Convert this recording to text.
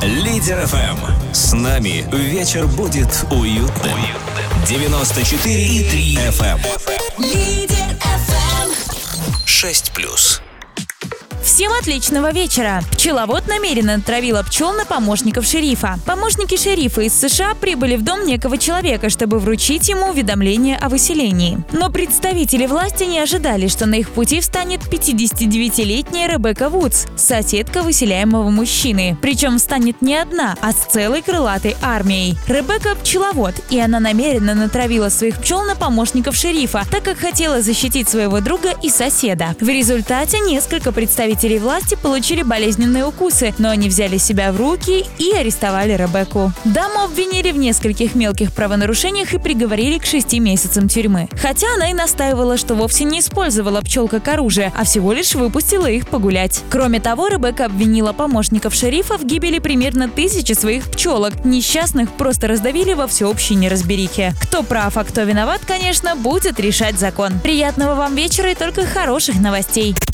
Лидер ФМ. С нами вечер будет уютным. 94,3 FM. Лидер ФМ. 6+. Всем отличного вечера! Пчеловод намеренно натравила пчел на помощников шерифа. Помощники шерифа из США прибыли в дом некого человека, чтобы вручить ему уведомление о выселении. Но представители власти не ожидали, что на их пути встанет 59-летняя Ребекка Вудс, соседка выселяемого мужчины. Причем встанет не одна, а с целой крылатой армией. Ребекка – пчеловод, и она намеренно натравила своих пчел на помощников шерифа, так как хотела защитить своего друга и соседа. В результате несколько представителей власти получили болезненные укусы, но они взяли себя в руки и арестовали Ребекку. Даму обвинили в нескольких мелких правонарушениях и приговорили к 6 месяцам тюрьмы. Хотя она и настаивала, что вовсе не использовала пчел как оружие, а всего лишь выпустила их погулять. Кроме того, Ребекка обвинила помощников шерифа в гибели примерно 1000 своих пчелок. Несчастных просто раздавили во всеобщей неразберихе. Кто прав, а кто виноват, конечно, будет решать закон. Приятного вам вечера и только хороших новостей.